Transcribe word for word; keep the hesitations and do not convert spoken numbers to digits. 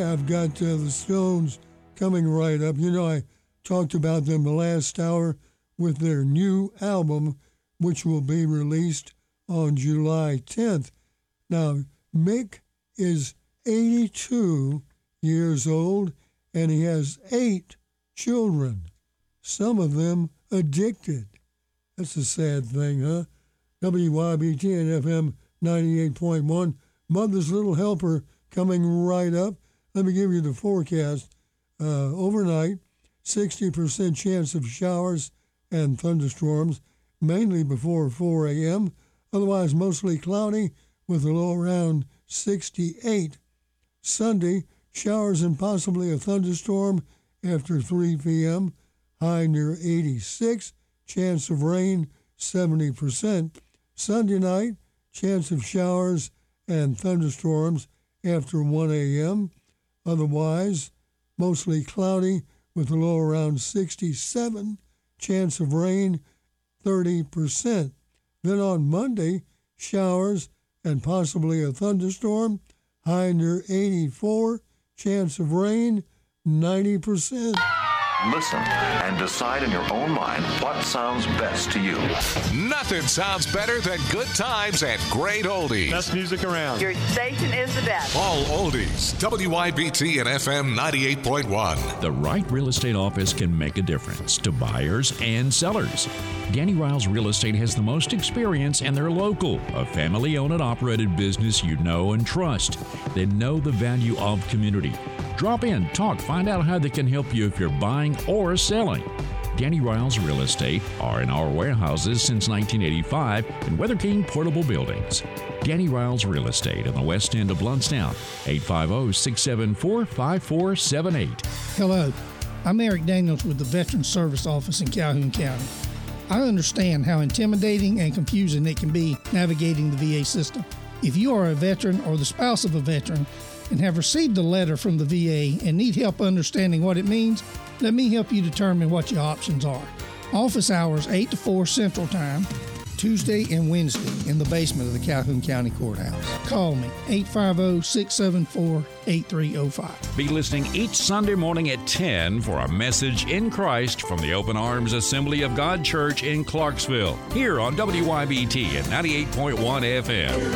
I've got uh, the Stones coming right up. You know, I talked about them the last hour with their new album, which will be released on July tenth. Now, Mick is eighty-two years old, and he has eight children, some of them addicted. That's a sad thing, huh? W Y B T and F M ninety-eight point one, Mother's Little Helper coming right up. Let me give you the forecast. Uh, overnight, sixty percent chance of showers and thunderstorms, mainly before four a.m., otherwise mostly cloudy with a low around sixty-eight. Sunday, showers and possibly a thunderstorm after three p.m., high near eighty-six, chance of rain seventy percent. Sunday night, chance of showers and thunderstorms after one a.m., otherwise mostly cloudy with a low around sixty-seven, chance of rain thirty percent. Then on Monday, showers and possibly a thunderstorm, high near eighty-four, chance of rain ninety percent. Listen and decide in your own mind what sounds best to you. Nothing sounds better than good times at Great Oldies. Best music around. Your station is the best. All oldies. W Y B T and F M ninety-eight point one. The right real estate office can make a difference to buyers and sellers. Danny Riles Real Estate has the most experience, and they're local, a family-owned and operated business you know and trust. They know the value of community. Drop in, talk, find out how they can help you if you're buying or selling. Danny Riles Real Estate are in our warehouses since nineteen eighty-five in Weather King Portable Buildings. Danny Riles Real Estate in the west end of Blountstown, eight five zero, six seven four, five four seven eight. Hello, I'm Eric Daniels with the Veteran Service Office in Calhoun County. I understand how intimidating and confusing it can be navigating the V A system. If you are a veteran or the spouse of a veteran and have received a letter from the V A and need help understanding what it means, let me help you determine what your options are. Office hours eight to four Central Time, Tuesday and Wednesday in the basement of the Calhoun County Courthouse. Call me, eight five zero, six seven four, eight three zero five. Be listening each Sunday morning at ten for a message in Christ from the Open Arms Assembly of God Church in Clarksville, here on W Y B T at ninety-eight point one F M.